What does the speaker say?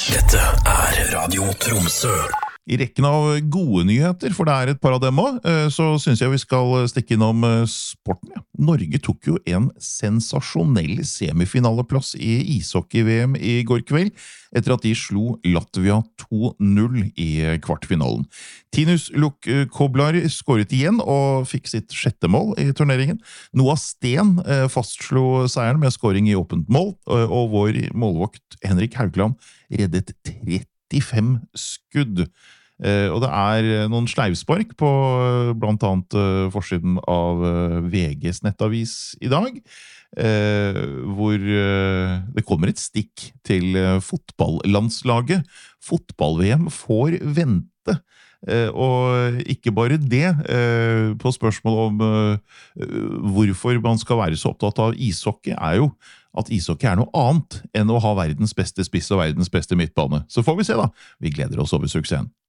Dette Radio Tromsø. I rekken av gode nyheter, for det et par av dem også, så synes jeg vi skal stikke innom sporten. Ja. Norge tok jo en sensasjonell semifinaleplass i ishockey-VM i går kveld, etter at de slo Latvia 2-0 i kvartfinalen. Tinus Lukoblar skåret igjen og fikk sitt sjette mål i turneringen. Noah Sten fastslo seieren med skåring i åpent mål, og vår målvakt Henrik Haugland reddet 35 skudd. Og det noen sleivspark på blant annet forsiden av VGs nettavis i dag, hvor det kommer et stikk til fotballandslaget. Fotball-VM får vente. Og ikke bare det, på spørsmål om hvorfor man skal være så opptatt av ishockey, jo at ishockey noe annet enn å ha verdens beste spiss og verdens beste midtbane. Så får vi se da. Vi gleder oss over suksessen.